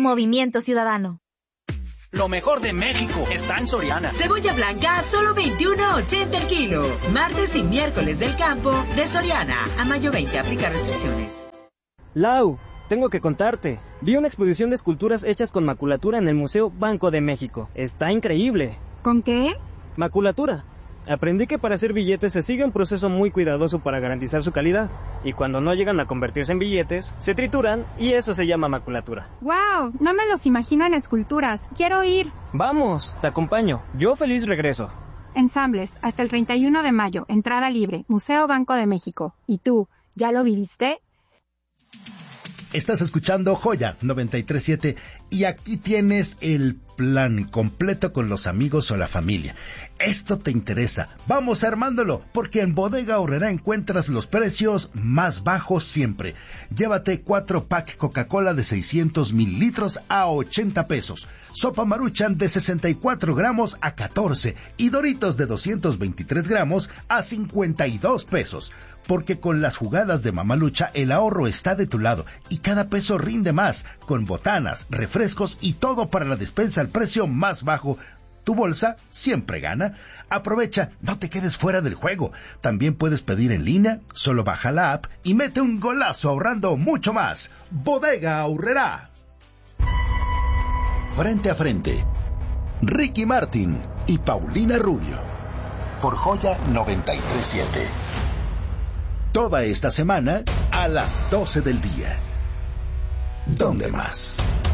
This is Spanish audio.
Movimiento Ciudadano. Lo mejor de México está en Soriana. Cebolla blanca a solo $21.80 el kilo. Martes y miércoles del campo de Soriana. A mayo 20 aplica restricciones. Lau, tengo que contarte. Vi una exposición de esculturas hechas con maculatura en el Museo Banco de México. Está increíble. ¿Con qué? Maculatura. Aprendí que para hacer billetes se sigue un proceso muy cuidadoso para garantizar su calidad. Y cuando no llegan a convertirse en billetes, se trituran y eso se llama maculatura. ¡Wow! No me los imagino en esculturas. ¡Quiero ir! Vamos, te acompaño. Yo feliz regreso. Ensambles, hasta el 31 de mayo. Entrada libre. Museo Banco de México. ¿Y tú, ya lo viviste? Estás escuchando Joya 93.7 y aquí tienes el plan completo con los amigos o la familia. Esto te interesa. Vamos armándolo, porque en Bodega Aurrerá encuentras los precios más bajos siempre. Llévate 4 pack Coca-Cola de 600 mililitros a 80 pesos. Sopa Maruchan de 64 gramos a 14 y Doritos de 223 gramos a 52 pesos. Porque con las jugadas de Mamalucha el ahorro está de tu lado y cada peso rinde más, con botanas, refrescos y todo para la despensa al precio más bajo. Tu bolsa siempre gana. Aprovecha, no te quedes fuera del juego. También puedes pedir en línea, solo baja la app y mete un golazo ahorrando mucho más. Bodega Aurrerá. Frente a frente, Ricky Martin y Paulina Rubio. Por Joya 93.7. Toda esta semana a las 12 del día. ¿Dónde más?